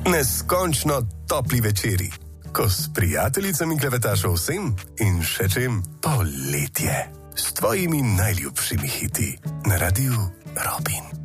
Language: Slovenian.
Neskončno topli večeri, ko s prijateljicami klevetaš o vsem in še čem poletje. S tvojimi najljubšimi hiti na Radiu Robin.